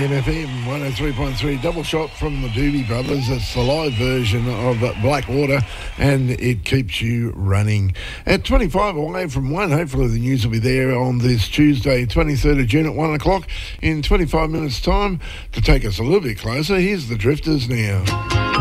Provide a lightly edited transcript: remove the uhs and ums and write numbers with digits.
SENFM 103.3, double shot from the Doobie Brothers. It's the live version of Blackwater, and it keeps you running. At 25 away from 1, hopefully the news will be there on this Tuesday, 23rd of June at 1 o'clock in 25 minutes' time. To take us a little bit closer, here's the Drifters now.